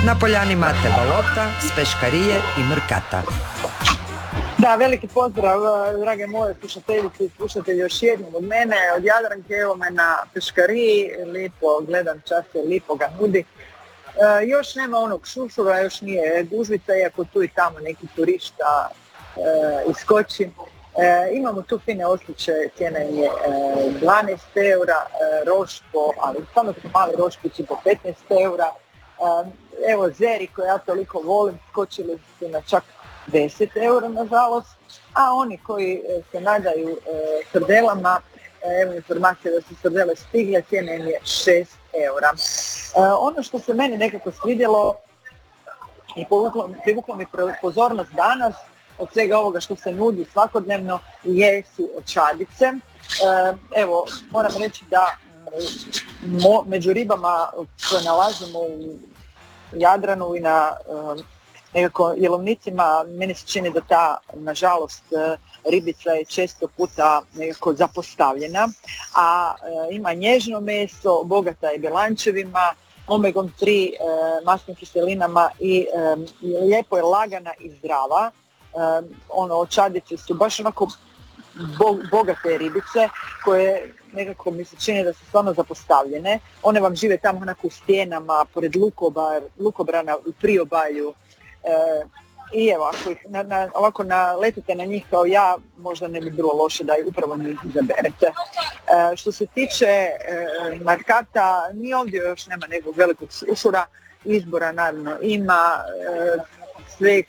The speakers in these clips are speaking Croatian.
Na poljani Mate Balota, s peškarije i Mrkata. Da, veliki pozdrav, drage moje slušateljice i slušatelji, još jednom od mene, od Jadranke, evo me na peškariji, lipo gledam, čas je lipo ga nudi. Još nema onog šušura, još nije gužvica, iako tu i tamo neki turista iskoči. Imamo tu fine osliće, cijena je 12 eura, roško, ali stvarno su mali roškići po 15 eura. Evo zeri koje ja toliko volim, skočili su na čak 10 eura nažalost, a oni koji se nadaju srdelama, evo informacija da su srdele stigle, cijena je 6 eura. Ono što se meni nekako svidjelo i privuklo mi pozornost danas od svega ovoga što se nudi svakodnevno jesu očadice. Evo, moram reći da među ribama koje nalazimo u Jadranu i na nekako jelovnicima, meni se čini da ta, nažalost, ribica je često puta nekako zapostavljena, a ima nježno meso, bogata je bjelančevima, omegom 3 masnim kiselinama i lijepo je lagana i zdrava. Očadice su baš onako bogate ribice koje nekako mi se čini da su stvarno zapostavljene. One vam žive tamo onako u stijenama, pored lukobrana u priobalju. I evo, ako ih ovako naletite na njih kao ja, možda ne bi bilo loše da ih upravo njih izaberete. Što se tiče Mrkata, ni ovdje još nema nekog velikog sušura, izbora naravno ima, sveg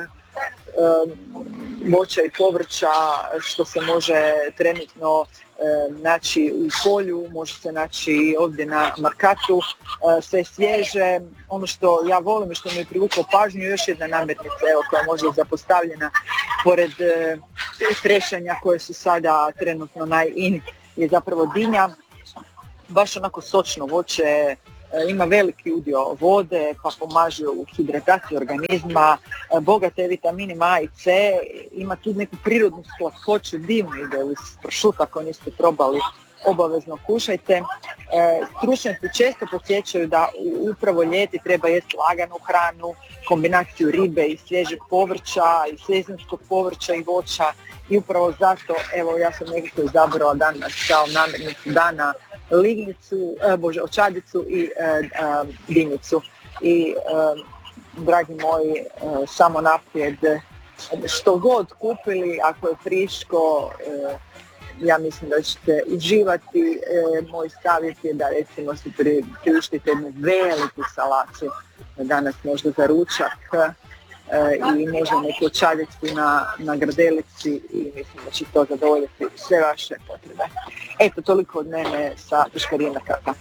voća i povrća što se može trenutno naći u polju, može se naći ovdje na Mrkatu, sve svježe. Ono što ja volim i što mi je privuklo pažnju, još jedna namirnica koja može biti zapostavljena pored trešanja koje su sada trenutno naj-in, je zapravo dinja. Baš onako sočno voće, ima veliki udio vode pa pomaže u hidrataciji organizma, bogate vitaminima A i C, ima tu neku prirodnu slatkoću, divno ide uz pršut, ako niste probali obavezno kušajte. Stručnjaci često podsjećaju da upravo ljeti treba jesti laganu hranu, kombinaciju ribe i svježeg povrća i sezonskog povrća i voća i upravo zato, evo ja sam nekako izabrala danas kao namirnicu dana očadicu i dinjicu. I dragi moji, samo naprijed, što god kupili, ako je friško, ja mislim da ćete uživati. Moj savjet je da recimo si priuštite jednu veliku salatu danas možda za ručak i možda neku očadicu na grdelici i mislim da će to zadovoljiti sve vaše potrebe. Eto, toliko od mene sa peškarije Mrkata.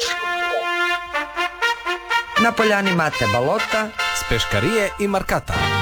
Na poljani Mate Balota, s peškarije i Mrkata.